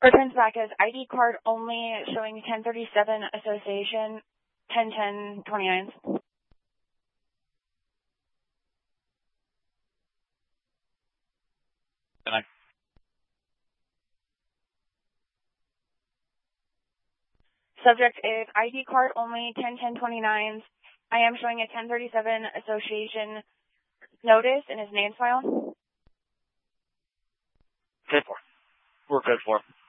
Returns back as ID card only, showing 1037 Association, 101029. Subject is ID card only, 101029. I am showing a 1037 Association notice in his name file. Good for. We're good for.